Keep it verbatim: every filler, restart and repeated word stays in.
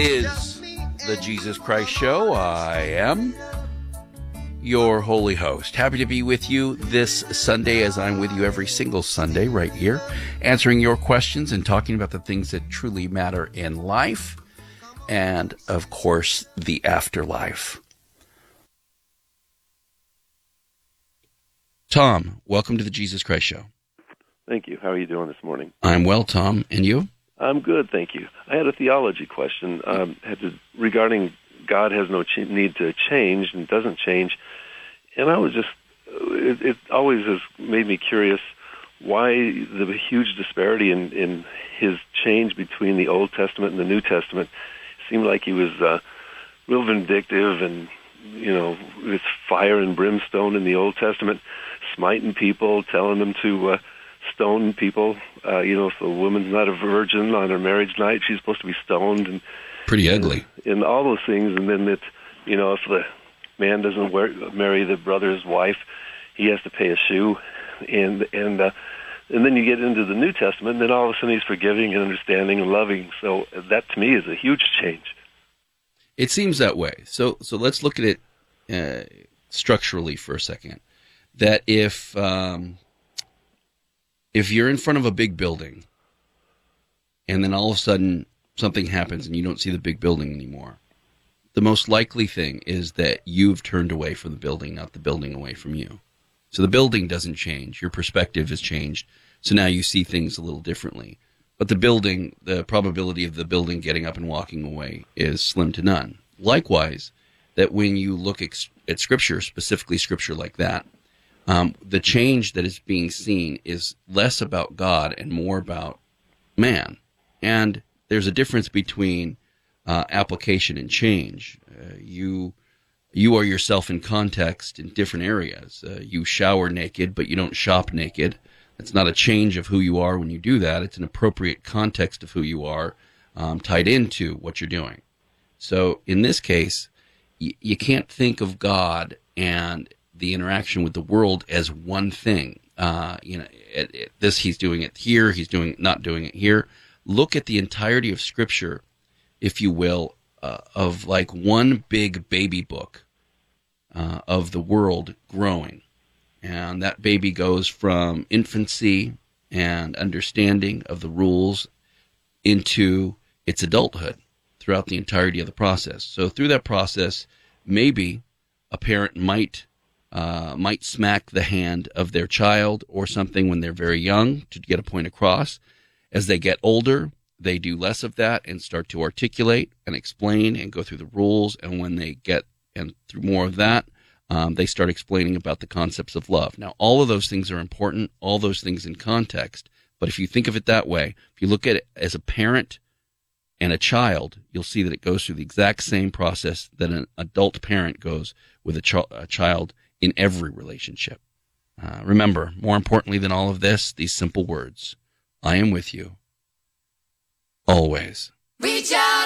Is the Jesus Christ Show. I am your holy host. Happy to be with you this Sunday, as I'm with you every single Sunday right here, answering your questions and talking about the things that truly matter in life and, of course, the afterlife. Tom, welcome to the Jesus Christ Show. Thank you. How are you doing this morning? I'm well, Tom. And you? I'm good, thank you. I had a theology question um, had to, regarding God has no ch- need to change and doesn't change. And I was just, it, it always has made me curious why the huge disparity in, in his change between the Old Testament and the New Testament. It seemed like he was uh, real vindictive and, you know, with fire and brimstone in the Old Testament, smiting people, telling them to uh, stone people. Uh, you know, if a woman's not a virgin on her marriage night, she's supposed to be stoned. And pretty ugly. And, and all those things. And then that, you know, if the man doesn't wear, marry the brother's wife, he has to pay a shoe. And and uh, and then you get into the New Testament, and then all of a sudden he's forgiving and understanding and loving. So that, to me, is a huge change. It seems that way. So so let's look at it uh, structurally for a second. That if um, if you're in front of a big building, and then all of a sudden something happens and you don't see the big building anymore, the most likely thing is that you've turned away from the building, not the building away from you. So the building doesn't change. Your perspective has changed. So now you see things a little differently. But the building, the probability of the building getting up and walking away is slim to none. Likewise, that when you look at, at Scripture, specifically Scripture like that, um, the change that is being seen is less about God and more about man. And there's a difference between uh, application and change. Uh, you you are yourself in context in different areas. Uh, you shower naked, but you don't shop naked. It's not a change of who you are when you do that. It's an appropriate context of who you are um, tied into what you're doing. So in this case, y- you can't think of God and the interaction with the world as one thing. Uh, you know, it, it, this he's doing it here, he's doing not doing it here. Look at the entirety of Scripture, if you will, uh, of like one big baby book uh, of the world growing. And that baby goes from infancy and understanding of the rules into its adulthood throughout the entirety of the process. So through that process, maybe a parent might uh, might smack the hand of their child or something when they're very young to get a point across. As they get older, they do less of that and start to articulate and explain and go through the rules. And when they get and through more of that, Um, they start explaining about the concepts of love. Now, all of those things are important, all those things in context. But if you think of it that way, if you look at it as a parent and a child, you'll see that it goes through the exact same process that an adult parent goes with a, ch- a child in every relationship. Uh, remember, more importantly than all of this, these simple words: I am with you always. Reach out.